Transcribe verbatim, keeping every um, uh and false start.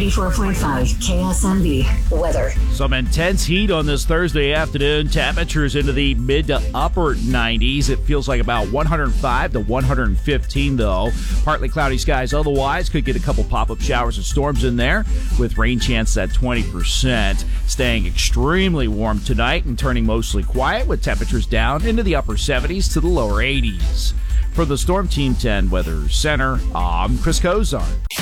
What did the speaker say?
ninety-four point five K S M B weather. Some intense heat on this Thursday afternoon. Temperatures into the mid to upper nineties. It feels like about one hundred five to one hundred fifteen, though. Partly cloudy skies otherwise. Could get a couple pop-up showers and storms in there with rain chance at twenty percent. Staying extremely warm tonight and turning mostly quiet with temperatures down into the upper seventies to the lower eighties. For the Storm Team ten Weather Center, I'm Chris Cozart.